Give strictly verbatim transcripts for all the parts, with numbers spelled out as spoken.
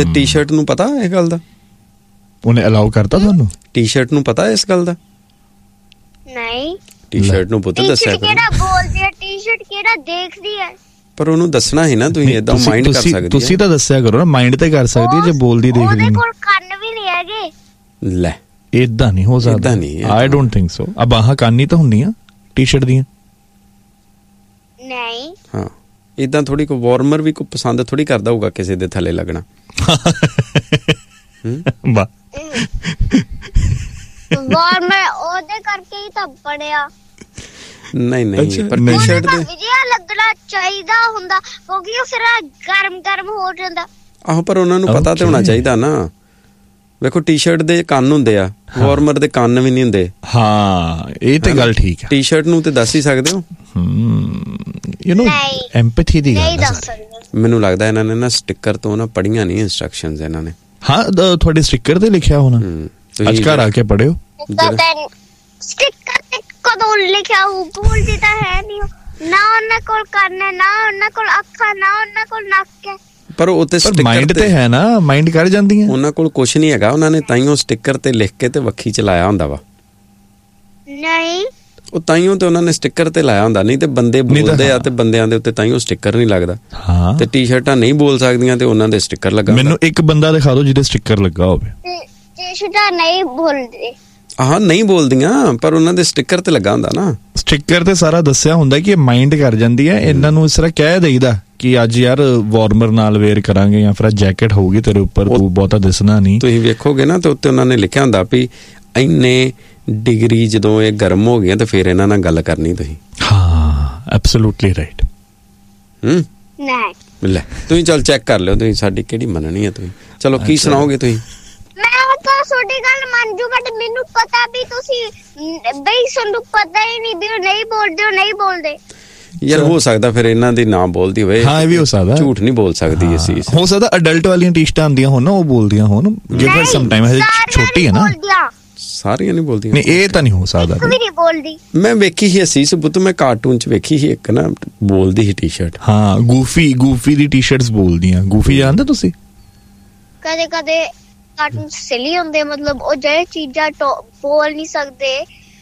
ਤੇ ਟੀ-ਸ਼ਰਟ ਨੂੰ ਪਤਾ ਇਹ ਗੱਲ ਦਾ? ਉਹਨੇ ਅਲਾਉ ਕਰਤਾ ਤੁਹਾਨੂੰ? ਟੀ-ਸ਼ਰਟ ਨੂੰ ਪਤਾ ਇਸ ਗੱਲ ਦਾ? ਨਹੀਂ, ਟੀ-ਸ਼ਰਟ ਨੂੰ ਪੁੱਤ ਦੱਸਿਆ ਕਰੋ। ਕਿਹੜਾ ਬੋਲਦੀ ਹੈ ਟੀ-ਸ਼ਰਟ, ਕਿਹੜਾ ਦੇਖਦੀ ਹੈ? ਪਰ ਉਹਨੂੰ ਦੱਸਣਾ ਹੀ ਨਾ, ਤੁਸੀਂ ਏਦਾਂ ਮਾਈਂਡ ਕਰ ਸਕਦੇ ਹੋ। ਤੁਸੀਂ ਤਾਂ ਦੱਸਿਆ ਕਰੋ ਨਾ, ਮਾਈਂਡ ਤੇ ਕਰ ਸਕਦੀ ਹੈ ਜੇ ਬੋਲਦੀ ਦੇਖਦੀ ਨਹੀਂ। ਉਹਦੇ ਕੋਲ ਕੰਨ ਵੀ ਨਹੀਂ ਹੈਗੇ। ਲੈ ਏਦਾਂ ਨਹੀਂ ਹੋ ਸਕਦਾ। I don't think so. ਆ ਬਾਹਾਂ ਕੰਨ ਤਾਂ ਹੁੰਦੀਆਂ ਟੀ-ਸ਼ਰਟ ਦੀਆਂ? ਨਹੀਂ। ਹਾਂ, ਏਦਾਂ ਥੋੜੀ ਕੋ ਵਾਰਮਰ ਵੀ ਕੋ ਪਸੰਦ ਥੋੜੀ ਕਰਦਾ ਹੋਊਗਾ ਕਿਸੇ ਦੇ ਥੱਲੇ ਲੱਗਣਾ। ਵਾਹ, ਵਾਰਮਰ ਉਹਦੇ ਕਰਕੇ ਹੀ ਤਾਂ ਬਣਿਆ। ਨਹੀਂ ਨਹੀਂ, ਪਰ ਟੀ-ਸ਼ਰਟ ਦੇ ਵਧੀਆ ਲੱਗਣਾ ਚਾਹੀਦਾ ਹੁੰਦਾ, ਕਿਉਂਕਿ ਉਹ ਫਿਰ ਗਰਮ ਗਰਮ ਹੋ ਜਾਂਦਾ। ਆਹੋ, ਪਰ ਉਹਨਾਂ ਨੂੰ ਪਤਾ ਤੇ ਹੋਣਾ ਚਾਹੀਦਾ ਨਾ। ਵੇਖੋ ਟੀ-ਸ਼ਰਟ ਦੇ ਕੰਨ ਹੁੰਦੇ ਆ, ਵਾਰਮਰ ਦੇ ਕੰਨ ਵੀ ਨਹੀਂ ਹੁੰਦੇ। ਹਾਂ, ਇਹ ਤੇ ਗੱਲ ਠੀਕ ਹੈ। ਟੀ-ਸ਼ਰਟ ਨੂੰ ਤੇ ਦੱਸ ਹੀ ਸਕਦੇ ਹੋ। ਯੂ ਨੋ ਐਮਪੈਥੀ ਦੀ ਗੱਲ ਹੈ। ਮੈਨੂੰ ਲੱਗਦਾ ਇਹਨਾਂ ਨੇ ਨਾ ਸਟicker ਤੋਂ ਨਾ ਪੜੀਆਂ ਨਹੀਂ ਇੰਸਟਰਕਸ਼ਨਸ ਇਹਨਾਂ ਨੇ। ਹਾਂ, ਤੁਹਾਡੇ ਸਟicker ਤੇ ਲਿਖਿਆ ਹੋਣਾ, ਅੱਜ ਘਰ ਆ ਕੇ ਪੜਿਓ। ਸਟicker ਤੇ ਕਦੋਂ ਲਿਖਿਆ ਹੋ? ਬੋਲਦੀ ਤਾਂ ਹੈ ਨਹੀਂ ਨਾ। ਉਹਨਾਂ ਕੋਲ ਕੰਨ ਹੈ ਨਾ, ਉਹਨਾਂ ਕੋਲ ਅੱਖਾਂ, ਨਾ ਉਹਨਾਂ ਕੋਲ ਨੱਕ ਹੈ। ਪਰ ਉਹ ਤੇ ਮਾਈਂਡ ਤੇ ਹੈ ਨਾ, ਮਾਈਂਡ ਕਰ ਜਾਂਦੀਆਂ। ਉਹਨਾਂ ਕੋਲ ਕੁਛ ਨਹੀਂ ਹੈਗਾ, ਉਹਨਾਂ ਨੇ ਤਾਈਓ ਸਟicker ਤੇ ਲਿਖ ਕੇ ਤੇ ਵੱਖੀ ਚ ਲਾਇਆ ਹੁੰਦਾ ਵਾ। ਨਹੀਂ, ਉਹ ਤਾਈਓ ਤੇ ਉਹਨਾਂ ਨੇ ਸਟicker ਤੇ ਲਾਇਆ ਹੁੰਦਾ, ਨਹੀਂ ਤੇ ਬੰਦੇ ਬੋਲਦੇ ਆ ਤੇ ਬੰਦਿਆਂ ਦੇ ਉੱਤੇ ਤਾਈਓ ਸਟicker ਨਹੀਂ ਲੱਗਦਾ। ਹਾਂ, ਤੇ ਟੀ-ਸ਼ਰਟਾਂ ਨਹੀਂ ਬੋਲ ਸਕਦੀਆਂ ਤੇ ਉਹਨਾਂ ਦੇ ਸਟicker ਲੱਗਾ। ਮੈਨੂੰ ਇੱਕ ਬੰਦਾ ਦਿਖਾ ਦਿਓ ਜਿਹਦੇ ਸਟicker ਲੱਗਾ ਹੋਵੇ। ਟੀ-ਸ਼ਰਟਾਂ ਨਹੀਂ ਬੋਲਦੇ। ਹਾਂ, ਨਹੀਂ ਬੋਲਦੀਆਂ, ਪਰ ਉਹਨਾਂ ਦੇ ਸਟicker ਤੇ ਲੱਗਾ ਹੁੰਦਾ ਨਾ। ਸਟicker ਤੇ ਸਾਰਾ ਦੱਸਿਆ ਹੁੰਦਾ ਕਿ ਮਾਈਂਡ ਕਰ ਜਾਂਦੀ ਹੈ। ਇਹਨਾਂ ਨੂੰ ਇਸ ਤਰ੍ਹਾਂ ਕਹਿ ਦੇਈਦਾ ਕਿ ਅੱਜ ਯਾਰ ਵਾਰਮਰ ਨਾਲ ਵੇਅਰ ਕਰਾਂਗੇ, ਜਾਂ ਫਿਰ ਜੈਕਟ ਹੋਊਗੀ ਤੇਰੇ ਉੱਪਰ, ਤੂੰ ਬਹੁਤਾ ਦਿਸਣਾ ਨਹੀਂ। ਤੁਸੀਂ ਵੇਖੋਗੇ ਨਾ ਤੇ ਉੱਤੇ ਉਹਨਾਂ ਨੇ ਲਿਖਿਆ ਹੁੰਦਾ ਵੀ ਇੰਨੇ ਡਿਗਰੀ ਜਦੋਂ ਇਹ ਗਰਮ ਹੋ ਗਈਆਂ ਤੇ ਫਿਰ ਇਹਨਾਂ ਨਾਲ ਗੱਲ ਕਰਨੀ ਤੁਸੀਂ। ਹਾਂ, ਐਬਸੋਲੂਟਲੀ ਰਾਈਟ। ਹੂੰ, ਨਹੀਂ ਲੈ ਤੁਸੀਂ ਚੱਲ ਚੈੱਕ ਕਰ ਲਿਓ, ਤੁਸੀਂ ਸਾਡੀ ਕਿਹੜੀ ਮੰਨਣੀ ਹੈ ਤੁਸੀਂ। ਚਲੋ ਕੀ ਸੁਣਾਓਗੇ ਤੁਸੀਂ? ਮੈਂ ਤਾਂ ਤੁਹਾਡੀ ਗੱਲ ਮੰਨ ਜੂ, ਬਟ ਮੈਨੂੰ ਪਤਾ ਵੀ ਤੁਸੀਂ ਬਈ ਤੁਹਾਨੂੰ ਪਤਾ ਹੀ ਨਹੀਂ ਵੀ ਉਹ ਨਹੀਂ ਬੋਲਦੇ, ਉਹ ਨਹੀਂ ਬੋਲਦੇ। ਯਾਰ ਹੋ ਸਕਦਾ ਫਿਰ ਇਹਨਾਂ ਦੀ ਨਾ ਬੋਲਦੀ ਹੋਵੇ। ਹਾਂ, ਇਹ ਵੀ ਹੋ ਸਕਦਾ, ਝੂਠ ਨਹੀਂ ਬੋਲ ਸਕਦੀ ਇਸ ਚੀਜ਼। ਹੋ ਸਕਦਾ ਅਡਲਟ ਵਾਲੀਆਂ ਟੀ-ਸ਼ਰਟਾਂ ਆਉਂਦੀਆਂ ਹੋਣ ਨਾ, ਉਹ ਬੋਲਦੀਆਂ ਹੋਣ। ਗਿਵ ਹਰ ਸਮ ਟਾਈਮ, ਹਜੇ ਛੋਟੀ ਹੈ ਨਾ। ਸਾਰੀਆਂ ਨਹੀਂ ਬੋਲਦੀਆਂ। ਨਹੀਂ, ਇਹ ਤਾਂ ਨਹੀਂ ਹੋ ਸਕਦਾ। ਇੱਕ ਵੀ ਨਹੀਂ ਬੋਲਦੀ। ਮੈਂ ਵੇਖੀ ਸੀ ਅਸੀਸ ਪੁੱਤ, ਮੈਂ ਕਾਰਟੂਨ ਚ ਵੇਖੀ ਸੀ ਇੱਕ ਨਾ ਬੋਲਦੀ ਸੀ ਟੀ-ਸ਼ਰਟ। ਹਾਂ, ਗੂਫੀ ਗੂਫੀ ਦੀ ਟੀ-ਸ਼ਰਟਸ ਬੋਲਦੀਆਂ। ਗੂਫੀ ਜਾਣਦੇ ਤੁਸੀਂ? ਕਦੇ ਕਦੇ ਕਾਰਟੂਨ ਸਿਲੀ ਹੁੰਦੇ, ਮਤਲਬ ਉਹ ਜਿਹੜੇ ਚੀਜ਼ਾਂ ਬੋਲ ਨਹੀਂ ਸਕਦੇ,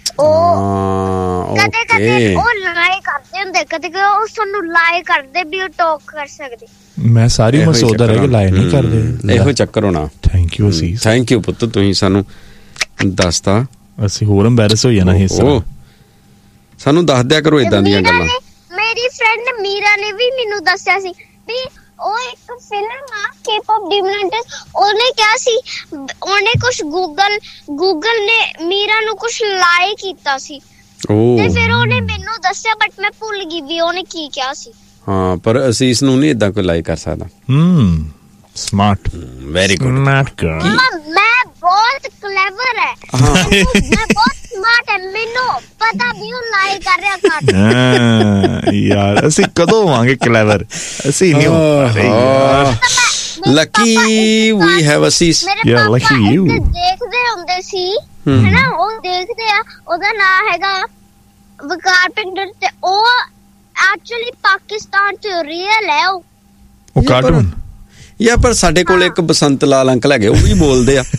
ਉਹ ਕਦੇ ਕਦੇ ਉਹ ਲਾਏ ਕਰਦੇ ਹੁੰਦੇ, ਕਦੇ ਕਦੇ ਉਹ ਸਾਨੂੰ ਲਾਏ ਕਰਦੇ ਵੀ ਉਹ ਟਾਕ ਕਰ ਸਕਦੇ। ਮੈਂ ਸਾਰੀ ਉਮਰ ਸੋਚਦਾ ਰਿਹਾ ਕਿ ਲਾਏ ਨਹੀਂ ਕਰਦੇ। ਇਹੋ ਚੱਕਰ ਹੋਣਾ। ਥੈਂਕ ਯੂ ਅਸੀਸ, ਥੈਂਕ ਯੂ ਪੁੱਤ, ਤੁਸੀਂ ਸਾਨੂੰ ਦੱਸਤਾ। ਅਸੀਂ ਹੋਰ ਐਮਬੈਰਸ ਹੋ ਜਾਣਾ ਹਿੱਸਾ। ਸਾਨੂੰ ਦੱਸ ਦਿਆ ਕਰੋ ਇਦਾਂ ਦੀਆਂ ਗੱਲਾਂ। ਮੇਰੀ ਫਰੈਂਡ ਮੀਰਾ ਨੇ ਵੀ ਮੈਨੂੰ ਦੱਸਿਆ ਸੀ ਵੀ ਉਹ ਇੱਕ ਫਿਲਮ ਆ ਕੇ-ਪੌਪ ਡਿਮਨ ਹੰਟਰਸ, ਉਹਨੇ ਕਿਹਾ ਸੀ, ਉਹਨੇ ਕੁਛ ਗੂਗਲ ਗੂਗਲ ਨੇ ਮੀਰਾ ਨੂੰ ਕੁਛ ਲਾਏ ਕੀਤਾ ਸੀ ਤੇ ਫਿਰ ਉਹਨੇ ਮੈਨੂੰ ਦੱਸਿਆ, ਬਟ ਮੈਂ ਭੁੱਲ ਗਈ ਵੀ ਉਹਨੇ ਕੀ ਕਿਹਾ ਸੀ। ਹਾਂ, ਪਰ ਅਸੀਸ ਨੂੰ ਨਹੀਂ ਇਦਾਂ ਕੋਈ ਲਾਈਕ ਕਰ ਸਕਦਾ। ਹਮ ਸਮਾਰਟ, ਵੈਰੀ ਗੁੱਡ। ਮੈਂ ਬਹੁਤ ਕਲੇਵਰ ਹੈ, ਮੈਂ ਬਹੁਤ ਸਮਾਰਟ ਹੈ, ਮੈਨੂੰ ਪਤਾ ਵੀ ਉਹ ਲਾਈਕ ਕਰ ਰਿਹਾ ਕਰ। ਹਾਂ ਯਾਰ, ਅਸੀਂ ਕਦੋਂ ਹੋਵਾਂਗੇ ਕਲੇਵਰ? ਅਸੀਂ ਨਹੀਂ ਹੋ। ਲੱਕੀ ਵੀ ਹੈਵ ਅਸੀਸ। ਯਾ ਲੱਕੀ ਯੂ। ਦੇਖਦੇ ਹੁੰਦੇ ਸੀ ਹੈਨਾ, ਉਹ ਦੇਖਦੇ ਆ, ਉਹਦਾ ਨਾਮ ਹੈਗਾ ਵਕਾਰ ਪਿੰਡਰ, ਤੇ ਉਹ ਐਕਚੁਅਲੀ ਪਾਕਿਸਤਾਨ ਚ ਰੀਅਲ ਹੈ। ਉਹ ਉਹ ਕਾਰਟੂਨ ਯਾ, ਪਰ ਸਾਡੇ ਕੋਲ ਇੱਕ ਬਸੰਤ ਲਾਲ ਅੰਕਲ ਹੈਗੇ, ਉਹ ਵੀ ਬੋਲਦੇ ਆ।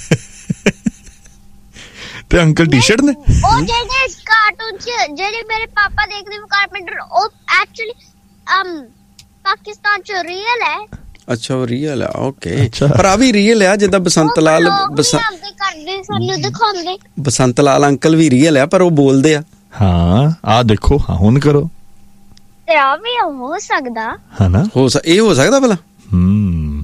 ਤੇ ਅੰਕਲ ਟੀ-ਸ਼ਰਟ ਨੇ ਉਹ ਜਿਹੜੇ ਕਾਰਟੂਨ ਚ ਜਿਹੜੇ ਮੇਰੇ ਪਾਪਾ ਦੇਖਦੇ ਵਕਾਰ ਪਿੰਡਰ, ਉਹ ਐਕਚੁਅਲੀ ਅਮ ਪਾਕਿਸਤਾਨ ਚ ਰੀਅਲ ਹੈ। ਅੱਛਾ, ਉਹ ਰੀਅਲ ਆ। ਓਕੇ, ਪਰ ਆ ਵੀ ਰੀਅਲ ਆ ਜਿੱਦਾਂ ਬਸੰਤ ਲਾਲ ਬਸੰਤ ਲਾਲ ਅੰਕਲ ਵੀ ਰੀਅਲ ਆ, ਪਰ ਉਹ ਬੋਲਦੇ ਆ। ਹਾਂ, ਆ ਦੇਖੋ, ਹਾਂ ਹੁਣ ਕਰੋ ਤੇ ਆ ਵੀ ਹੋ ਸਕਦਾ ਹੈ ਨਾ, ਹੋ ਇਹ ਹੋ ਸਕਦਾ ਭਲਾ। ਹਮ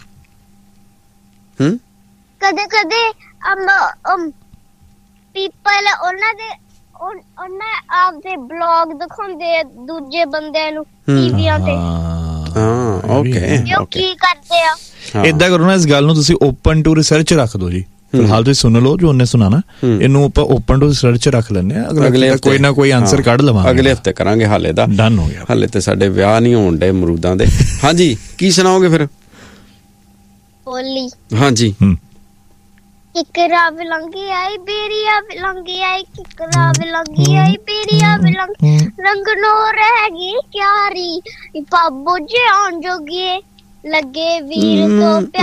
ਹਮ ਕਦੇ ਕਦੇ ਅਮ ਪੀਪਲ ਉਹਨਾਂ ਦੇ ਉਹਨਾਂ ਆਪਦੇ ਬਲੌਗ ਦਿਖਾਉਂਦੇ ਦੂਜੇ ਬੰਦਿਆਂ ਨੂੰ ਟੀਵੀਆਂ ਤੇ। ਹਾਂ, ਓਕੇ, ਉਹ ਕੀ ਕਰਦੇ ਆ? ਏਦਾਂ ਕਰੋ ਨਾ, ਇਸ ਗੱਲ ਨੂੰ ਤੁਸੀਂ ਓਪਨ ਟੂ ਰਿਸਰਚ ਰੱਖ ਦਿਓ ਜੀ। ਫਿਲਹਾਲ ਤੁਸੀਂ ਸੁਣ ਲਓ ਜੋ ਉਹਨੇ ਸੁਣਾਣਾ, ਇਹਨੂੰ ਆਪਾਂ ਓਪਨ ਟੂ ਰਿਸਰਚ ਰੱਖ ਲੈਂਦੇ ਆ। ਅਗਲੇ ਕੋਈ ਨਾ ਕੋਈ ਆਨਸਰ ਕੱਢ ਲਵਾਂਗੇ, ਅਗਲੇ ਹਫਤੇ ਕਰਾਂਗੇ। ਹਾਲੇ ਦਾ ਡਨ ਹੋ ਗਿਆ, ਹਾਲੇ ਤੇ ਸਾਡੇ ਵਿਆਹ ਨਹੀਂ ਹੋਣ ਡੇ ਅਮਰੂਦਾਂ ਦੇ। ਹਾਂਜੀ, ਕੀ ਸੁਣਾਓਗੇ ਫਿਰ? ਹੋਲੀ। ਹਾਂਜੀ। ਕਿਕਰਾ ਵਿਲੰਗੀ ਆਈ ਬੇਰੀਆ ਵਿਲੰਗੀ ਆਈ, ਕਿਕਰਾ ਵਿਲੰਗੀ ਆਈ ਬੇਰੀਆ ਵਿਲੰਗੀ, ਰੰਗ ਨੋ ਰਹਿ ਗਈ ਕਿਆਰੀ, ਪਾਬੋ ਜੇ ਆਉਣ ਜੋਗੀ ਲੱਗੇ ਵੀਰ ਤੋਂ।